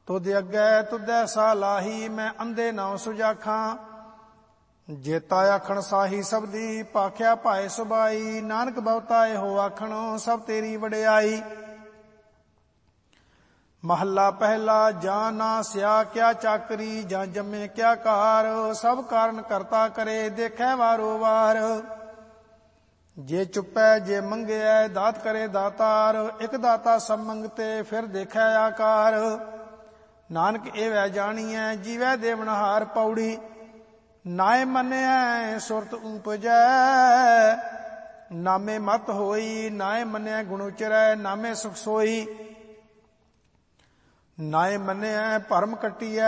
तुद अग्गै तुदै सालाही, मैं अंधे नाउ सुजाखां। जेता आखण साही सबदी, भाख्या भाए सुबाई। नानक बहुता एहो आखण, सब तेरी वडियाई। महला पहला, जा ना स्या क्या चाकरी, जा जमे क्या कार। सब कारण करता करे, देखै वारो वार। जे चुपै जे मंगै, दात करे दातार। एक दाता सब मंगते, फिर देखै आकार। नानक एवै जानियै, जीवै देवनहार। पौड़ी नाए मन्यै सुरत उपजै, नामे मत होई। नाए मन्यै गुण उचरै, नामे सुख सोई। नाए मन्यै भरम कटियै,